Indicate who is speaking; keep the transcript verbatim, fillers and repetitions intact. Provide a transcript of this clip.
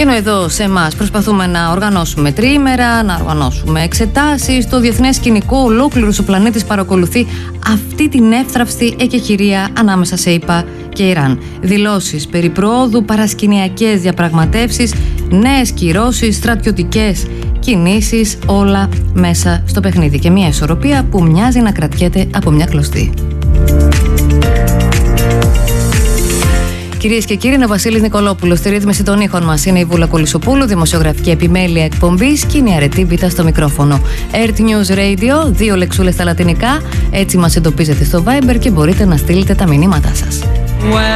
Speaker 1: ενώ εδώ σε εμάς προσπαθούμε να οργανώσουμε τριήμερα, να οργανώσουμε εξετάσεις, το διεθνές σκηνικό ολόκληρος ο πλανήτης παρακολουθεί αυτή την εύθραυστη εκεχηρία ανάμεσα σε ΗΠΑ και Ιράν. Δηλώσεις περί προόδου, παρασκηνιακές διαπραγματεύσεις, νέες κυρώσεις, στρατιωτικές κινήσεις, όλα μέσα στο παιχνίδι και μια ισορροπία που μοιάζει να κρατιέται από μια κλωστή. Κυρίες και κύριοι, είναι ο Βασίλης Νικολόπουλος. Στη ρύθμιση των ήχων μας είναι η Βούλα Κολυσοπούλου, δημοσιογραφική επιμέλεια εκπομπής και είναι η αρετή Β' στο μικρόφωνο. Earth News Radio, δύο λεξούλες στα λατινικά. Έτσι μας εντοπίζετε στο Viber και μπορείτε να στείλετε τα μηνύματά σας.